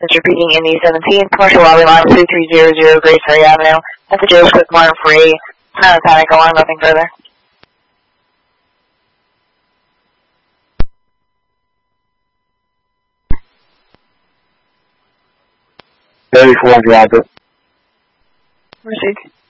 It's repeating Indy 17, commercial lobby line 2300 Grace Ferry Avenue. Messages, quick mark free. Not a panic alarm, nothing further. 34 drop it. Received.